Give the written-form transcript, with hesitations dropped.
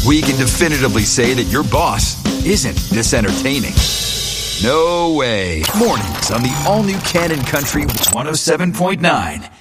we can definitively say that your boss isn't this entertaining. No way. Mornings on the all-new Cannon Country 107.9.